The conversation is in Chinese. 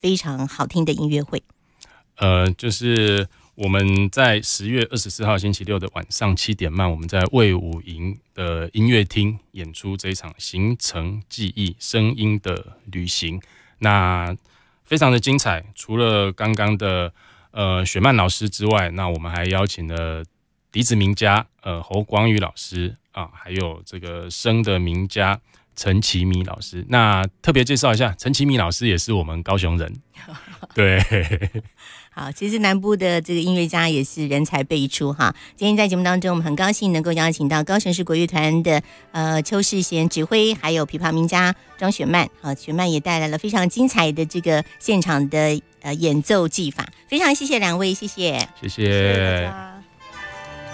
非常好听的音乐会？ 就是我们在10月24号星期六的晚上7点半，我们在卫武营的音乐厅演出这一场行程记忆声音的旅行，那非常的精彩。除了刚刚的雪曼老师之外，那我们还邀请了笛子名家侯广宇老师啊，还有这个声的名家陈其米老师。那特别介绍一下，陈其米老师也是我们高雄人，对。 好，其实南部的这个音乐家也是人才辈出哈。今天在节目当中，我们很高兴能够邀请到高雄市国乐团的邱世贤指挥，还有琵琶名家庄雪曼。好，雪曼也带来了非常精彩的这个现场的演奏技法，非常谢谢两位，谢谢， 谢谢大家。